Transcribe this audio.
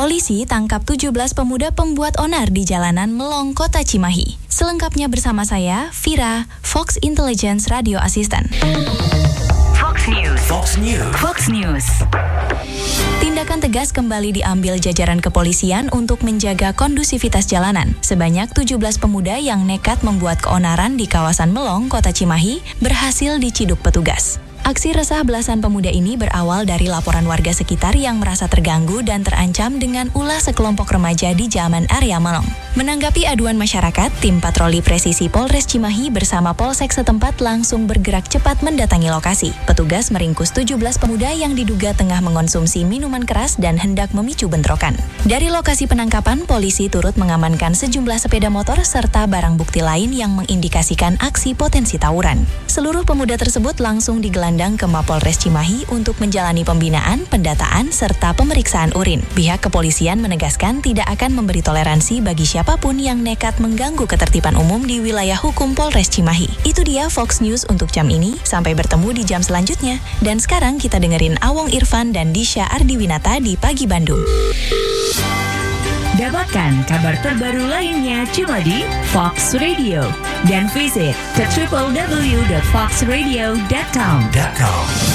Polisi tangkap 17 pemuda pembuat onar di jalanan Melong, Kota Cimahi. Selengkapnya bersama saya, Vira, Fox Intelligence Radio Assistant. Fox News. Fox News. Fox News. Tindakan tegas kembali diambil jajaran kepolisian untuk menjaga kondusivitas jalanan. Sebanyak 17 pemuda yang nekat membuat keonaran di kawasan Melong, Kota Cimahi, berhasil diciduk petugas. Aksi resah belasan pemuda ini berawal dari laporan warga sekitar yang merasa terganggu dan terancam dengan ulah sekelompok remaja di Jaman area Melong. Menanggapi aduan masyarakat, tim patroli presisi Polres Cimahi bersama Polsek setempat langsung bergerak cepat mendatangi lokasi. Petugas meringkus 17 pemuda yang diduga tengah mengonsumsi minuman keras dan hendak memicu bentrokan. Dari lokasi penangkapan, polisi turut mengamankan sejumlah sepeda motor serta barang bukti lain yang mengindikasikan aksi potensi tawuran. Seluruh pemuda tersebut langsung digelandang ke Mapolres Cimahi untuk menjalani pembinaan, pendataan, serta pemeriksaan urin. Pihak kepolisian menegaskan tidak akan memberi toleransi bagi siapapun yang nekat mengganggu ketertiban umum di wilayah hukum Polres Cimahi. Itu dia Fox News untuk jam ini. Sampai bertemu di jam selanjutnya. Dan sekarang kita dengerin Awong Irfan dan Disha Ardiwinata di Pagi Bandung. Dapatkan kabar terbaru lainnya cuma di Fox Radio dan visit ke www.foxradio.com.